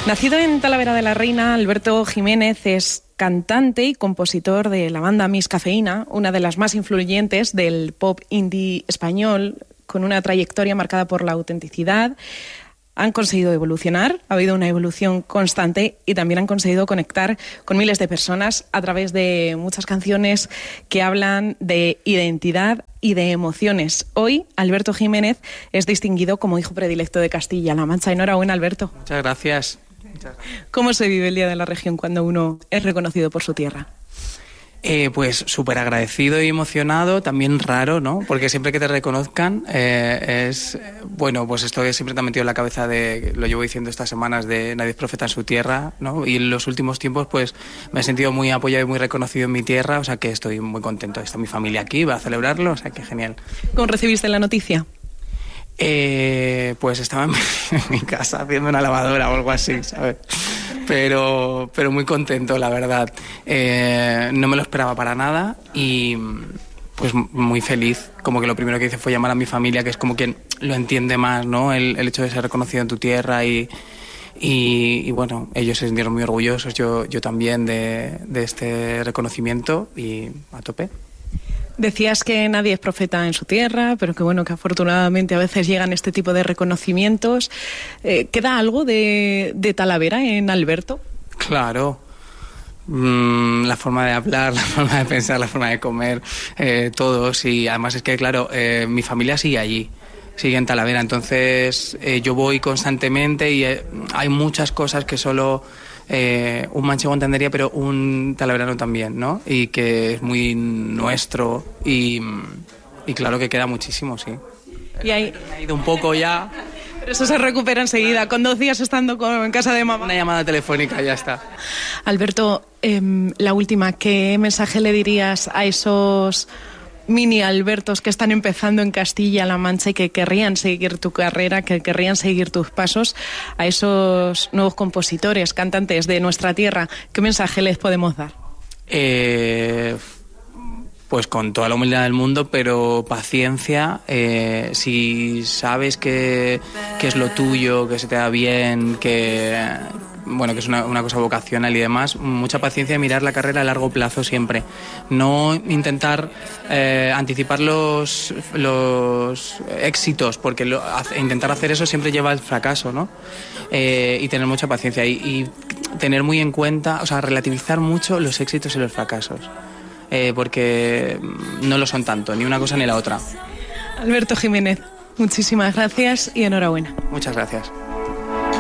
Nacido en Talavera de la Reina, Alberto Jiménez es cantante y compositor de la banda Miss Cafeína, una de las más influyentes del pop indie español, con una trayectoria marcada por la autenticidad. Han conseguido evolucionar, ha habido una evolución constante y también han conseguido conectar con miles de personas a través de muchas canciones que hablan de identidad y de emociones. Hoy, Alberto Jiménez es distinguido como hijo predilecto de Castilla-La Mancha. Enhorabuena, Alberto. Muchas gracias. ¿Cómo se vive el Día de la Región cuando uno es reconocido por su tierra? Pues súper agradecido y emocionado, también raro, ¿no? Porque siempre que te reconozcan pues esto que siempre te ha metido en la cabeza lo llevo diciendo estas semanas, de nadie es profeta en su tierra, ¿no? Y en los últimos tiempos pues me he sentido muy apoyado y muy reconocido en mi tierra, o sea que estoy muy contento. Está mi familia aquí, va a celebrarlo, o sea que genial. ¿Cómo recibiste la noticia? Pues estaba en mi casa haciendo una lavadora o algo así, ¿sabes? Pero muy contento, la verdad. No me lo esperaba para nada y pues muy feliz. Como que lo primero que hice fue llamar a mi familia, que es como quien lo entiende más, ¿no? El hecho de ser reconocido en tu tierra y bueno, ellos se sintieron muy orgullosos, yo también de este reconocimiento y a tope. Decías que nadie es profeta en su tierra, pero que bueno, que afortunadamente a veces llegan este tipo de reconocimientos. ¿Queda algo de Talavera en Alberto? Claro. La forma de hablar, la forma de pensar, la forma de comer, todos. Y además es que, claro, mi familia sigue allí, sigue en Talavera. Entonces yo voy constantemente y hay muchas cosas que solo un manchego entendería, pero un talaverano también, ¿no? Y que es muy nuestro y claro que queda muchísimo, sí. Y ahí ha ido un poco ya. Pero eso se recupera enseguida, con 2 días estando en casa de mamá. Una llamada telefónica, ya está. Alberto, la última, ¿qué mensaje le dirías a esos mini Albertos que están empezando en Castilla-La Mancha y que querrían seguir tu carrera, que querrían seguir tus pasos, a esos nuevos compositores, cantantes de nuestra tierra? ¿Qué mensaje les podemos dar? Pues con toda la humildad del mundo, pero paciencia. Si sabes que es lo tuyo, que se te da bien, que es una cosa vocacional y demás, mucha paciencia y mirar la carrera a largo plazo siempre. No intentar anticipar los éxitos, porque intentar hacer eso siempre lleva al fracaso, ¿no? Y tener mucha paciencia y tener muy en cuenta, o sea, relativizar mucho los éxitos y los fracasos. Porque no lo son tanto, ni una cosa ni la otra. Alberto Jiménez, muchísimas gracias y enhorabuena. Muchas gracias.